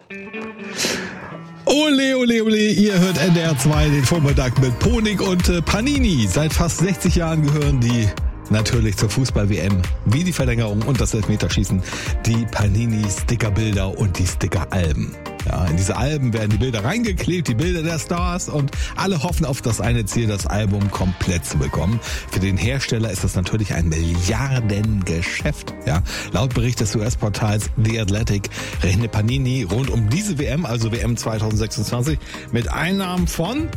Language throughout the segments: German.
Ole, ole, ole, ihr hört NDR 2 den Vormittag mit Ponik und Panini. Seit fast 60 Jahren gehören die natürlich zur Fußball-WM, wie die Verlängerung und das Elfmeterschießen, die Panini-Sticker-Bilder und die Sticker-Alben. Ja, in diese Alben werden die Bilder reingeklebt, die Bilder der Stars, und alle hoffen auf das eine Ziel, das Album komplett zu bekommen. Für den Hersteller ist das natürlich ein Milliardengeschäft. Ja, laut Bericht des US-Portals The Athletic rechnet Panini rund um diese WM, also WM 2026, mit Einnahmen von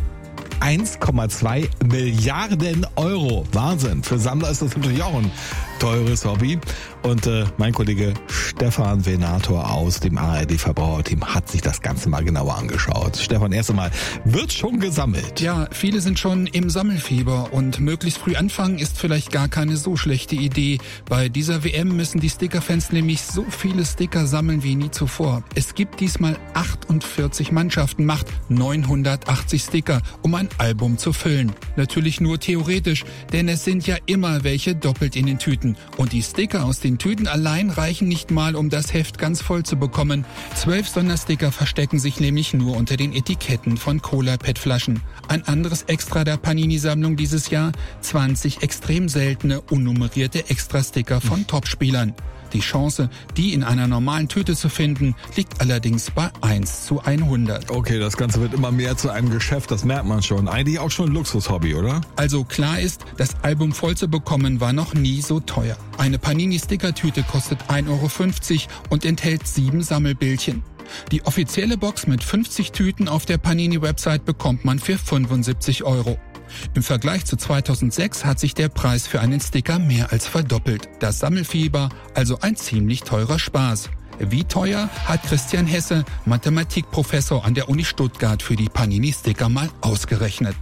1,2 Milliarden Euro. Wahnsinn. Für Sammler ist das natürlich auch ein teures Hobby. Und mein Kollege Stefan Venator aus dem ARD-Verbraucherteam hat sich das Ganze mal genauer angeschaut. Stefan, erst einmal, wird schon gesammelt? Ja, viele sind schon im Sammelfieber und möglichst früh anfangen ist vielleicht gar keine so schlechte Idee. Bei dieser WM müssen die Stickerfans nämlich so viele Sticker sammeln wie nie zuvor. Es gibt diesmal 48 Mannschaften, macht 980 Sticker, um ein Album zu füllen. Natürlich nur theoretisch, denn es sind ja immer welche doppelt in den Tüten. Und die Sticker aus den Tüten allein reichen nicht mal, um das Heft ganz voll zu bekommen. 12 Sondersticker verstecken sich nämlich nur unter den Etiketten von Cola-PET-Flaschen. Ein anderes Extra der Panini-Sammlung dieses Jahr: 20 extrem seltene, unnummerierte Extra-Sticker von Topspielern. Die Chance, die in einer normalen Tüte zu finden, liegt allerdings bei 1:100. Okay, das Ganze wird immer mehr zu einem Geschäft, das merkt man schon. Eigentlich auch schon ein Luxushobby, oder? Also klar ist, das Album voll zu bekommen war noch nie so teuer. Eine Panini-Sticker-Tüte kostet 1,50 € und enthält 7 Sammelbildchen. Die offizielle Box mit 50 Tüten auf der Panini-Website bekommt man für 75 €. Im Vergleich zu 2006 hat sich der Preis für einen Sticker mehr als verdoppelt. Das Sammelfieber, also ein ziemlich teurer Spaß. Wie teuer, hat Christian Hesse, Mathematikprofessor an der Uni Stuttgart, für die Panini-Sticker mal ausgerechnet.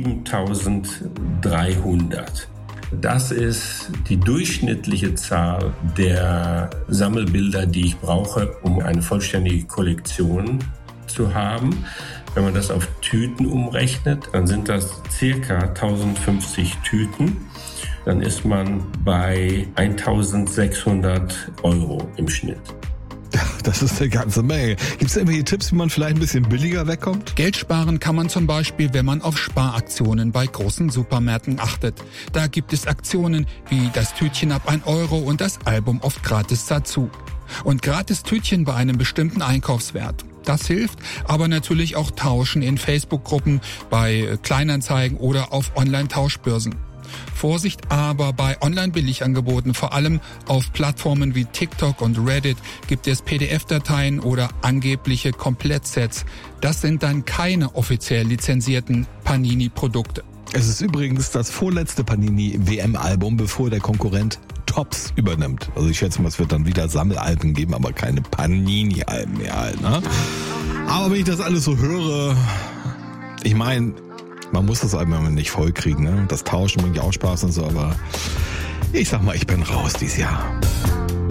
7.300. Das ist die durchschnittliche Zahl der Sammelbilder, die ich brauche, um eine vollständige Kollektion zu haben. Wenn man das auf Tüten umrechnet, dann sind das circa 1050 Tüten. Dann ist man bei 1.600 € im Schnitt. Das ist eine ganze Menge. Gibt es irgendwelche Tipps, wie man vielleicht ein bisschen billiger wegkommt? Geld sparen kann man zum Beispiel, wenn man auf Sparaktionen bei großen Supermärkten achtet. Da gibt es Aktionen wie das Tütchen ab 1 € und das Album oft gratis dazu. Und gratis Tütchen bei einem bestimmten Einkaufswert. Das hilft, aber natürlich auch Tauschen in Facebook-Gruppen, bei Kleinanzeigen oder auf Online-Tauschbörsen. Vorsicht aber bei Online-Billigangeboten, vor allem auf Plattformen wie TikTok und Reddit gibt es PDF-Dateien oder angebliche Komplettsets. Das sind dann keine offiziell lizenzierten Panini-Produkte. Es ist übrigens das vorletzte Panini-WM-Album, bevor der Konkurrent Topps übernimmt. Also ich schätze mal, es wird dann wieder Sammelalben geben, aber keine Panini-Alben mehr halt, ne? Aber wenn ich das alles so höre, ich meine, man muss das Album nicht voll kriegen, ne? Das Tauschen bringt ja auch Spaß und so, aber ich sag mal, ich bin raus dieses Jahr.